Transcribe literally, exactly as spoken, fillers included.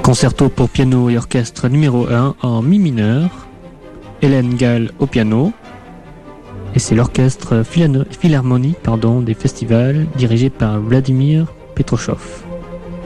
Concerto pour piano et orchestre numéro un en mi mineur, Hélène Gall au piano, et c'est l'orchestre philharmonique pardon, des festivals dirigé par Vladimir Petrochov.